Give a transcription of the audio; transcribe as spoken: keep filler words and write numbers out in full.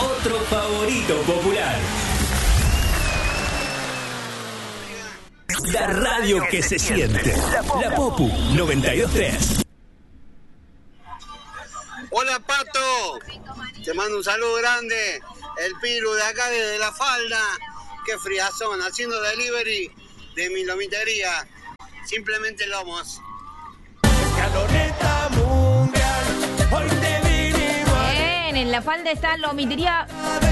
otro favorito popular. La radio que se siente. La Popu noventa y dos punto tres. Hola Pato, te mando un saludo grande. El Piru de acá desde La Falda. Qué friazón, haciendo delivery de mi lomitería. Simplemente lomos. Bien, en La Falda está Lomitería